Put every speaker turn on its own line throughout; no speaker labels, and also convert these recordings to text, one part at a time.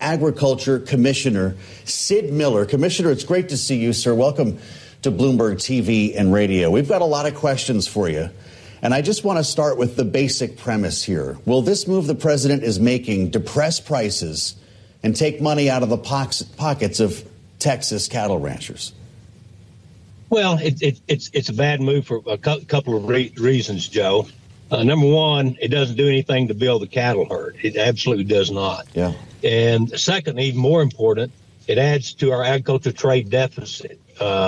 Agriculture Commissioner Sid Miller. Commissioner, it's great to see you, sir. Welcome to Bloomberg TV and radio. We've got a lot of questions for you, and I just want to start with the basic premise here. Will this move the president is making depress prices and take money out of the pockets of Texas cattle ranchers?
Well, it's a bad move for a couple of reasons, Joe. Number one, it doesn't do anything to build the cattle herd. It absolutely does not.
Yeah.
And second, even more important, it adds to our agriculture trade deficit.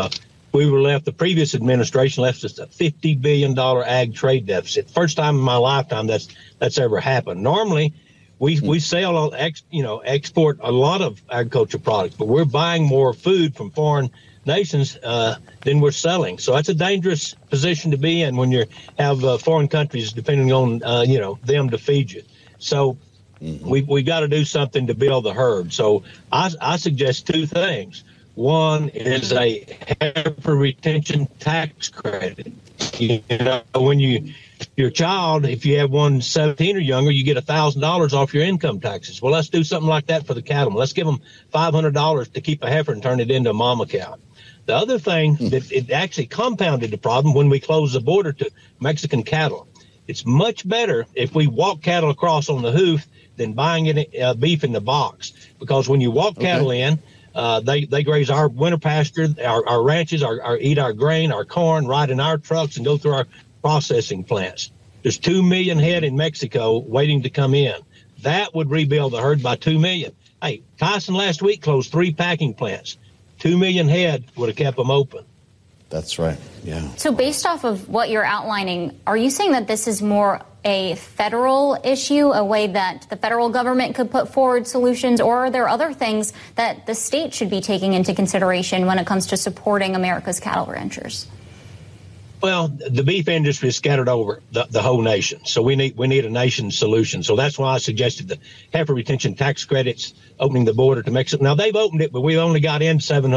The previous administration left us a $50 billion ag trade deficit. First time in my lifetime that's ever happened. Normally, we sell, export a lot of agriculture products, but we're buying more food from foreign nations than we're selling. So that's a dangerous position to be in when you have foreign countries depending on, them to feed you. So we got to do something to build the herd. So I suggest two things. One is a heifer retention tax credit. When your child, if you have one 17 or younger, you get $1,000 off your income taxes. Well, let's do something like that for the cattlemen. Let's give them $500 to keep a heifer and turn it into a mama cow. The other thing that it actually compounded the problem when we closed the border to Mexican cattle. It's much better if we walk cattle across on the hoof than buying it beef in the box, because when you walk cattle in, they graze our winter pasture, our ranches, eat our grain, our corn, ride in our trucks, and go through our processing plants. There's 2 million head in Mexico waiting to come in. That would rebuild the herd by 2 million. Hey, Tyson last week closed 3 packing plants. 2 million head would have kept them open.
That's right. Yeah.
So based off of what you're outlining, are you saying that this is more a federal issue, a way that the federal government could put forward solutions, or are there other things that the state should be taking into consideration when it comes to supporting America's cattle ranchers?
Well, the beef industry is scattered over the whole nation, so we need a nation solution. So that's why I suggested the heifer retention tax credits, opening the border to Mexico. Now, they've opened it, but we've only got in 700.